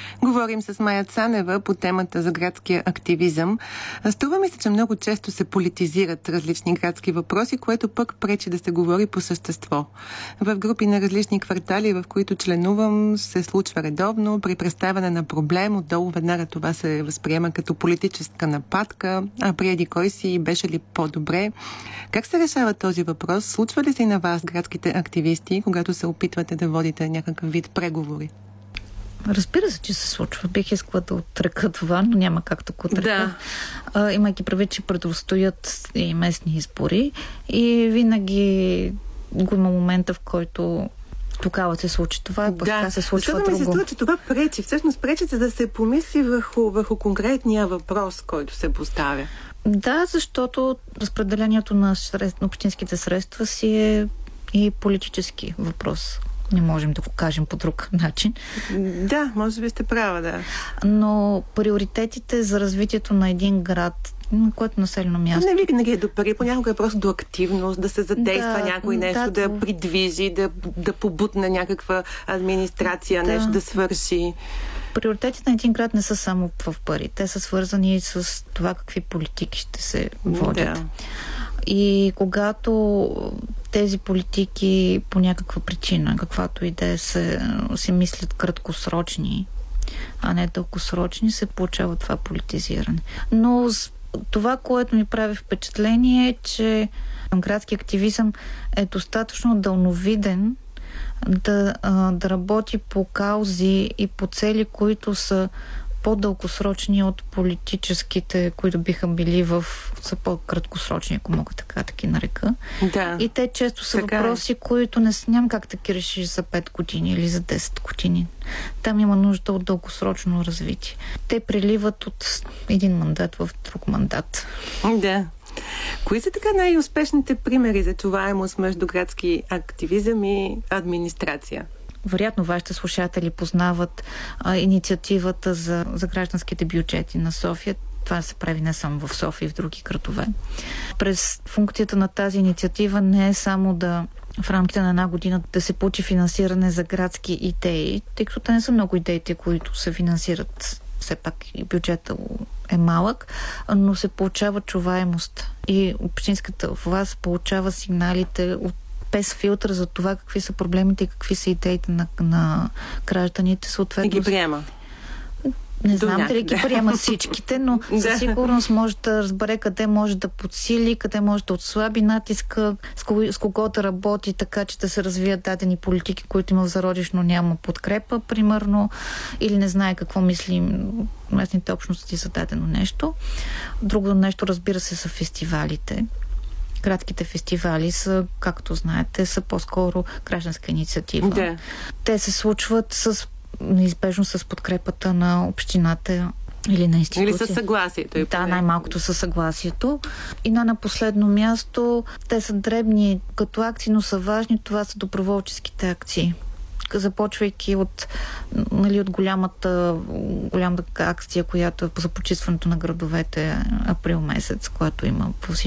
Говорим с Мая Цанева по темата за градския активизъм. Струва ми се, че много често се политизират различни градски въпроси, което пък пречи да се говори по същество. В групи на различни квартали, в които членувам, се случва редовно. При представяне на проблем отдолу веднага това се възприема като политическа нападка. А преди кой си беше ли по-добре? Как се решава този въпрос? Случва ли се и на вас, градските активисти, когато се опитвате да водите някакъв вид преговори? Разбира се, че се случва. Бих искала да отрека това, но няма как да го отрека. Да. Имайки предвид, че предстоят и местни избори и винаги го има момента, в който тогава се случи това, и така се случва друго. Да, ми се струва, че това пречи. Всъщност пречи се да се помисли върху конкретния въпрос, който се поставя. Да, защото разпределението на общинските средства си е и политически въпрос. Не можем да го кажем по друг начин. Да, може би сте права, да. Но приоритетите за развитието на един град, на което населено място... Не винаги е до пари, понякога е просто до активност, да се задейства някой нещо, да придвижи, да побутне някаква администрация, нещо да свърши. Приоритетите на един град не са само в пари. Те са свързани и с това какви политики ще се водят. Да. И когато тези политики по някаква причина, каквато и да е, се мислят краткосрочни, а не дългосрочни, се получава това политизиране. Но това, което ми прави впечатление е, че градски активизъм е достатъчно дълновиден да работи по каузи и по цели, които са по-дългосрочни от политическите, които биха били са по-краткосрочни, ако мога така да ги нарека. Да. И те често са въпроси, които няма как да ги решиш за 5 години или за 10 години. Там има нужда от дългосрочно развитие. Те преливат от един мандат в друг мандат. Да. Кои са така най-успешните примери за чуваемост между градски активизъм и администрация? Вероятно, вашите слушатели познават инициативата за гражданските бюджети на София. Това се прави не само в София, и в други градове. През функцията на тази инициатива не е само в рамките на една година да се получи финансиране за градски идеи, тъй като те не са много идеите, които се финансират. Все пак и бюджета е малък, но се получава чуваемост. И общинската власт получава сигналите без филтър за това какви са проблемите и какви са идеите на гражданите. Съответно, и ги приема. Не знам дали ги приемат всичките, но със сигурност може да разбере къде може да подсили, къде може да отслаби натиска, с кого да работи така, че да се развият дадени политики, които има в зародиш, но няма подкрепа, примерно, или не знае какво мислим местните общности за дадено нещо. Друго нещо, разбира се, са фестивалите. Градските фестивали са, както знаете, са по-скоро гражданска инициатива. Да. Те се случват неизбежно с подкрепата на общината или на институция. Или със съгласието. Да, най-малкото със съгласието. И на последно място, те са дребни като акции, но са важни. Това са доброволческите акции. Започвайки от голямата акция, която е за почистването на градовете април месец, която има по